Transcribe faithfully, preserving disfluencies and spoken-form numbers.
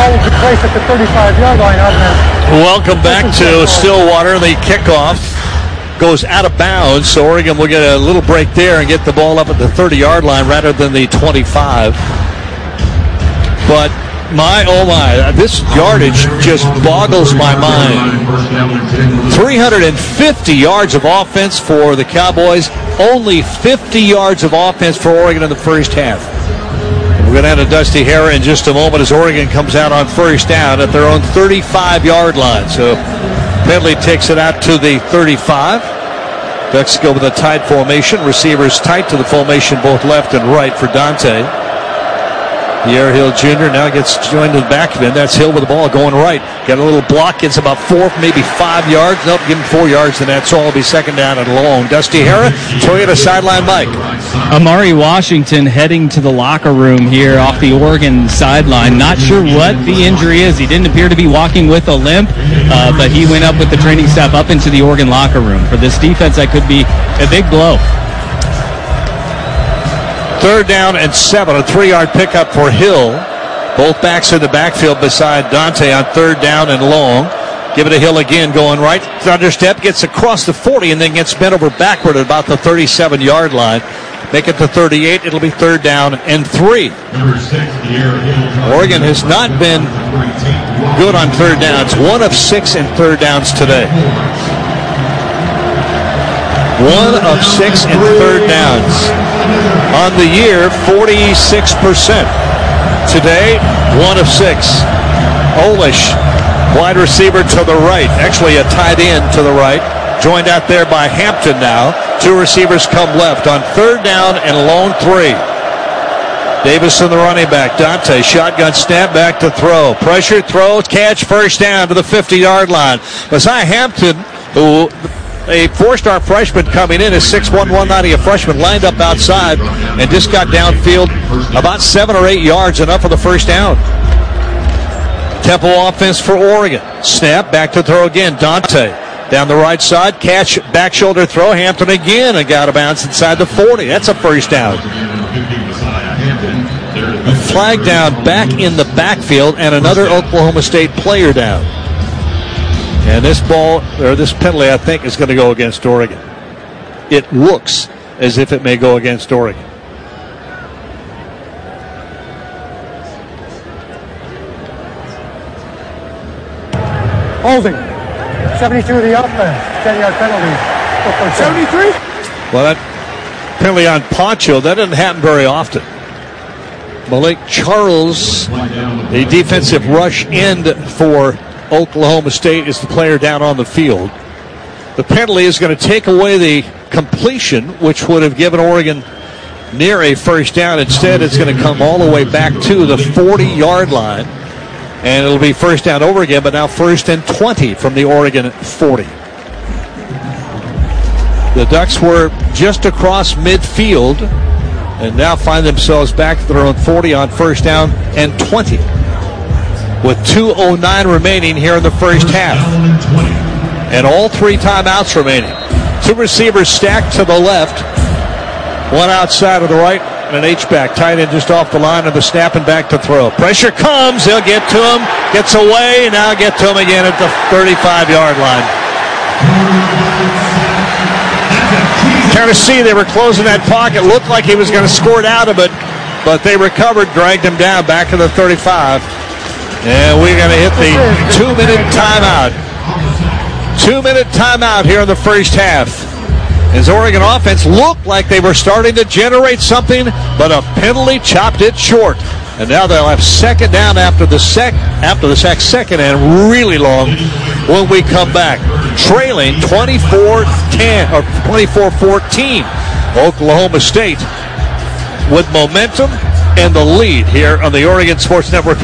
ball will be placed at the thirty-five-yard line. Welcome back to Stillwater. The kickoff goes out of bounds, so Oregon will get a little break there and get the ball up at the thirty-yard line rather than the twenty-five. But my, oh my, this yardage just boggles my mind. three hundred fifty yards of offense for the Cowboys, only fifty yards of offense for Oregon in the first half. We're going to have a Dusty Hera in just a moment as Oregon comes out on first down at their own thirty-five-yard line. So Bentley takes it out to the thirty-five. Ducks go with a tight formation. Receivers tight to the formation, both left and right for Dante. Pierre Hill Junior now gets joined to the back of him. That's Hill with the ball going right. Got a little block. Gets about four, maybe five yards. Nope, give him four yards, and that's all. It'll be second down and long. Dusty Hera, Toyota sideline Mike. Amari Washington heading to the locker room here off the Oregon sideline. Not sure what the injury is. He didn't appear to be walking with a limp, uh, but he went up with the training staff up into the Oregon locker room. For this defense, that could be a big blow. Third down and seven, a three-yard pickup for Hill. Both backs in the backfield beside Dante on third down and long. Give it to Hill again, going right. Thunderstep gets across the forty and then gets bent over backward at about the thirty-seven-yard line. Make it to thirty-eight. It'll be third down and three. Oregon has not been good on third downs. One of six in third downs today. One of six in third downs. On the year, forty-six percent. Today, one of six. Olish, wide receiver to the right. Actually, a tight end to the right. Joined out there by Hampton now. Two receivers come left on third down and long three. Davison, the running back. Dante, shotgun snap, back to throw. Pressure, throw, catch, first down to the fifty-yard line. Messiah Hampton, who... a four-star freshman coming in, is six one, one ninety, a freshman lined up outside and just got downfield about seven or eight yards, enough for the first down. Tempo offense for Oregon. Snap, back to throw again. Dante down the right side, catch, back shoulder throw. Hampton again and got a bounce inside the forty. That's a first down. A flag down back in the backfield and another Oklahoma State player down. And this ball, or this penalty, I think, is going to go against Oregon. It looks as if it may go against Oregon. Holding. seventy-two of the offense. ten-yard penalty. seventy-three? Well, that penalty on Poncho, that doesn't happen very often. Malik Charles, the defensive rush end for Oklahoma State, is the player down on the field. The penalty is going to take away the completion, which would have given Oregon near a first down. Instead, it's going to come all the way back to the forty-yard line, and it'll be first down over again, but now first and twenty from the Oregon forty. The Ducks were just across midfield and now find themselves back at their own forty on first down and twenty. With two oh nine remaining here in the first half. And all three timeouts remaining. Two receivers stacked to the left. One outside of the right and an H-back. Tight end just off the line of the snap and back to throw. Pressure comes. He'll get to him. Gets away. Now get to him again at the thirty-five-yard line. Tennessee, they were closing that pocket. Looked like he was going to squirt out of it. But they recovered, dragged him down back to the thirty-five. And we're going to hit the two-minute timeout. Two-minute timeout here in the first half. As Oregon offense looked like they were starting to generate something, but a penalty chopped it short. And now they'll have second down after the sec after the sack, second and really long when we come back. Trailing twenty-four ten or twenty-four fourteen. Oklahoma State with momentum and the lead here on the Oregon Sports Network.